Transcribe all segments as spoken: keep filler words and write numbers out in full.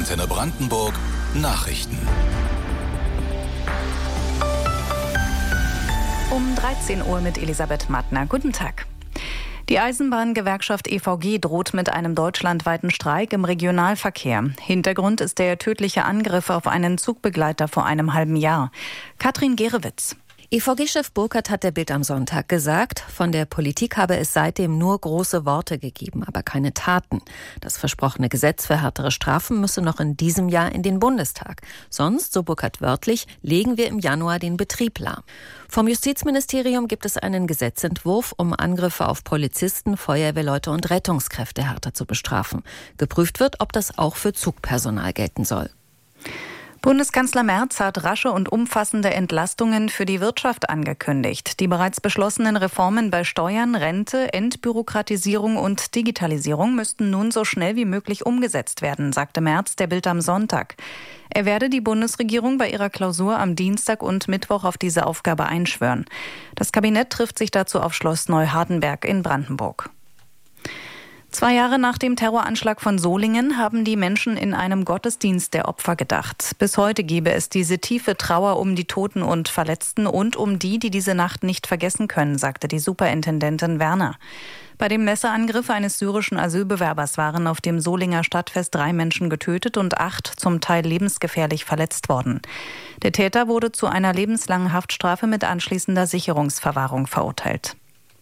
Antenne Brandenburg Nachrichten. Um dreizehn Uhr mit Elisabeth Mattner. Guten Tag. Die Eisenbahngewerkschaft E V G droht mit einem deutschlandweiten Streik im Regionalverkehr. Hintergrund ist der tödliche Angriff auf einen Zugbegleiter vor einem halben Jahr. Katrin Gerewitz. E V G-Chef Burkhardt hat der Bild am Sonntag gesagt, von der Politik habe es seitdem nur große Worte gegeben, aber keine Taten. Das versprochene Gesetz für härtere Strafen müsse noch in diesem Jahr in den Bundestag. Sonst, so Burkhardt wörtlich, legen wir im Januar den Betrieb lahm. Vom Justizministerium gibt es einen Gesetzentwurf, um Angriffe auf Polizisten, Feuerwehrleute und Rettungskräfte härter zu bestrafen. Geprüft wird, ob das auch für Zugpersonal gelten soll. Bundeskanzler Merz hat rasche und umfassende Entlastungen für die Wirtschaft angekündigt. Die bereits beschlossenen Reformen bei Steuern, Rente, Entbürokratisierung und Digitalisierung müssten nun so schnell wie möglich umgesetzt werden, sagte Merz der Bild am Sonntag. Er werde die Bundesregierung bei ihrer Klausur am Dienstag und Mittwoch auf diese Aufgabe einschwören. Das Kabinett trifft sich dazu auf Schloss Neuhardenberg in Brandenburg. Zwei Jahre nach dem Terroranschlag von Solingen haben die Menschen in einem Gottesdienst der Opfer gedacht. Bis heute gebe es diese tiefe Trauer um die Toten und Verletzten und um die, die diese Nacht nicht vergessen können, sagte die Superintendentin Werner. Bei dem Messerangriff eines syrischen Asylbewerbers waren auf dem Solinger Stadtfest drei Menschen getötet und acht zum Teil lebensgefährlich verletzt worden. Der Täter wurde zu einer lebenslangen Haftstrafe mit anschließender Sicherungsverwahrung verurteilt.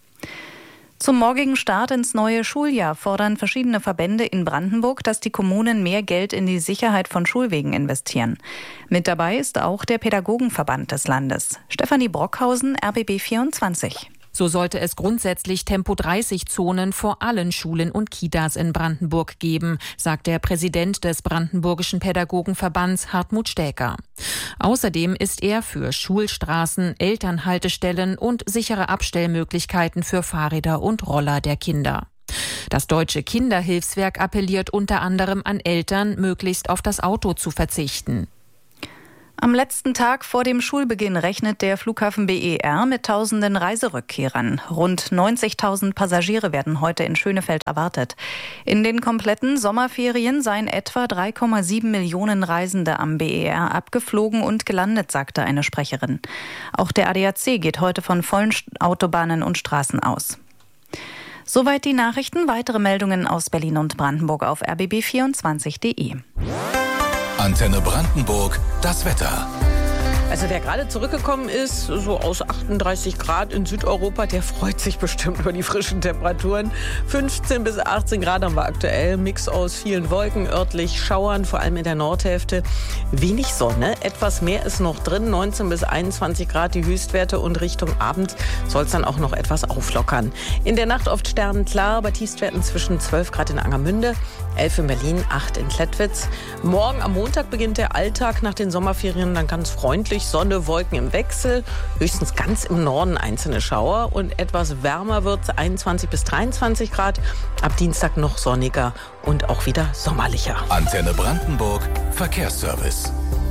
Zum morgigen Start ins neue Schuljahr fordern verschiedene Verbände in Brandenburg, dass die Kommunen mehr Geld in die Sicherheit von Schulwegen investieren. Mit dabei ist auch der Pädagogenverband des Landes. Stefanie Brockhausen, R B B vierundzwanzig. So sollte es grundsätzlich Tempo dreißig Zonen vor allen Schulen und Kitas in Brandenburg geben, sagt der Präsident des Brandenburgischen Pädagogenverbands Hartmut Stäker. Außerdem ist er für Schulstraßen, Elternhaltestellen und sichere Abstellmöglichkeiten für Fahrräder und Roller der Kinder. Das Deutsche Kinderhilfswerk appelliert unter anderem an Eltern, möglichst auf das Auto zu verzichten. Am letzten Tag vor dem Schulbeginn rechnet der Flughafen B E R mit tausenden Reiserückkehrern. Rund neunzigtausend Passagiere werden heute in Schönefeld erwartet. In den kompletten Sommerferien seien etwa drei Komma sieben Millionen Reisende am B E R abgeflogen und gelandet, sagte eine Sprecherin. Auch der A D A C geht heute von vollen Autobahnen und Straßen aus. Soweit die Nachrichten. Weitere Meldungen aus Berlin und Brandenburg auf r b b vierundzwanzig punkt d e. Antenne Brandenburg, das Wetter. Also wer gerade zurückgekommen ist, so aus achtunddreißig Grad in Südeuropa, der freut sich bestimmt über die frischen Temperaturen. fünfzehn bis achtzehn Grad haben wir aktuell. Mix aus vielen Wolken, örtlich Schauern, vor allem in der Nordhälfte. Wenig Sonne, etwas mehr ist noch drin. neunzehn bis einundzwanzig Grad die Höchstwerte und Richtung Abend soll es dann auch noch etwas auflockern. In der Nacht oft sternenklar, bei Tiefstwerten zwischen zwölf Grad in Angermünde, elf in Berlin, acht in Klettwitz. Morgen am Montag beginnt der Alltag nach den Sommerferien dann ganz freundlich. Sonne, Wolken im Wechsel, höchstens ganz im Norden einzelne Schauer und etwas wärmer wird es, einundzwanzig bis dreiundzwanzig Grad. Ab Dienstag noch sonniger und auch wieder sommerlicher. Antenne Brandenburg, Verkehrsservice.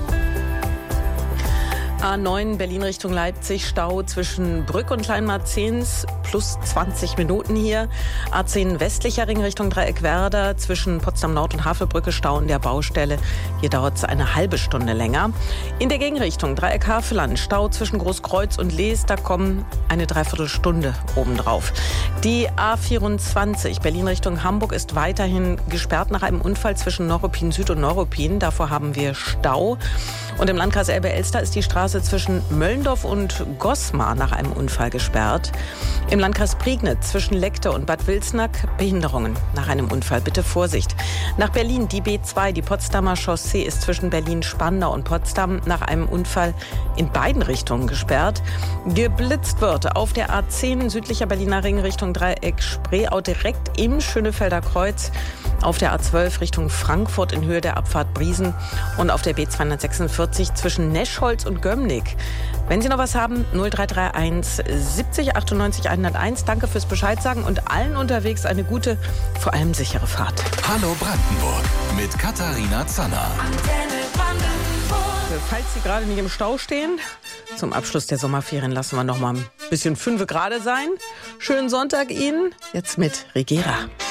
A neun Berlin Richtung Leipzig, Stau zwischen Brück und Kleinmarzens, plus zwanzig Minuten hier. A zehn westlicher Ring Richtung Dreieckwerder, zwischen Potsdam Nord und Havelbrücke, Stau in der Baustelle. Hier dauert es eine halbe Stunde länger. In der Gegenrichtung Dreieck Havelland, Stau zwischen Großkreuz und Lees, da kommen eine Dreiviertelstunde obendrauf. Die A vierundzwanzig Berlin Richtung Hamburg ist weiterhin gesperrt nach einem Unfall zwischen Neuruppin Süd und Neuruppin. Davor haben wir Stau. Und im Landkreis Elbe-Elster ist die Straße zwischen Möllndorf und Gosmar nach einem Unfall gesperrt. Im Landkreis Prignitz zwischen Leckte und Bad Wilsnack Behinderungen nach einem Unfall. Bitte Vorsicht. Nach Berlin die B zwei, die Potsdamer Chaussee ist zwischen Berlin-Spandau und Potsdam nach einem Unfall in beiden Richtungen gesperrt. Geblitzt wird auf der A zehn südlicher Berliner Ring Richtung Dreieck Spreeau direkt im Schönefelder Kreuz. Auf der A zwölf Richtung Frankfurt in Höhe der Abfahrt Briesen und auf der B zweihundertsechsundvierzig zwischen Neschholz und Gömmnig. Wenn Sie noch was haben, null drei drei eins siebzig achtundneunzig hunderteins. Danke fürs Bescheid sagen und allen unterwegs eine gute, vor allem sichere Fahrt. Hallo Brandenburg mit Katharina Zanner. Falls Sie gerade nicht im Stau stehen, zum Abschluss der Sommerferien lassen wir noch mal ein bisschen fünf Grad sein. Schönen Sonntag Ihnen, jetzt mit Regera.